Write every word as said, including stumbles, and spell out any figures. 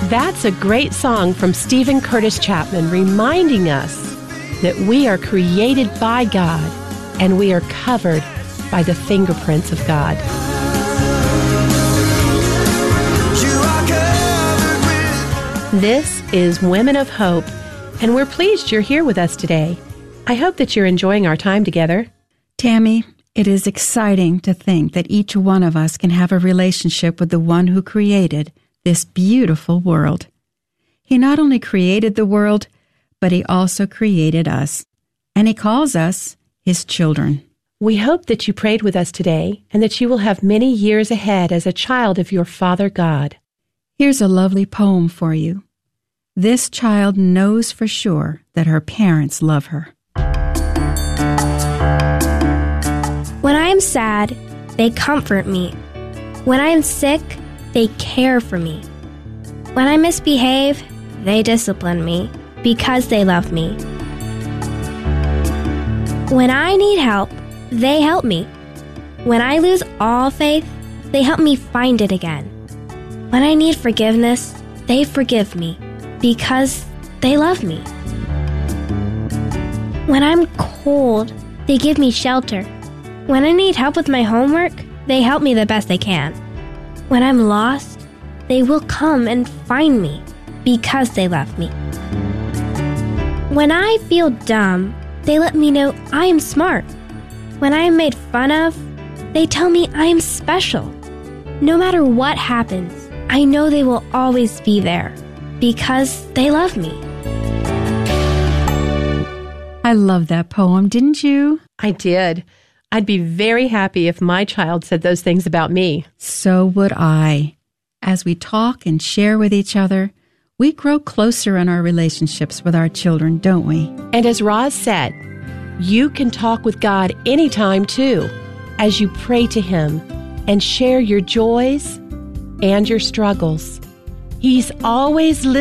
That's a great song from Stephen Curtis Chapman, reminding us that we are created by God and we are covered by the fingerprints of God. This is Women of Hope, and we're pleased you're here with us today. I hope that you're enjoying our time together. Tammy, it is exciting to think that each one of us can have a relationship with the one who created this beautiful world. He not only created the world, but he also created us, and he calls us his children. We hope that you prayed with us today and that you will have many years ahead as a child of your Father God. Here's a lovely poem for you. This child knows for sure that her parents love her. When I am sad, they comfort me. When I am sick, they care for me. When I misbehave, they discipline me because they love me. When I need help, they help me. When I lose all faith, they help me find it again. When I need forgiveness, they forgive me because they love me. When I'm cold, they give me shelter. When I need help with my homework, they help me the best they can. When I'm lost, they will come and find me because they love me. When I feel dumb, they let me know I am smart. When I am made fun of, they tell me I am special. No matter what happens, I know they will always be there because they love me. I love that poem, didn't you? I did. I'd be very happy if my child said those things about me. So would I. As we talk and share with each other, we grow closer in our relationships with our children, don't we? And as Roz said, you can talk with God anytime too, as you pray to Him and share your joys and your struggles. He's always listening.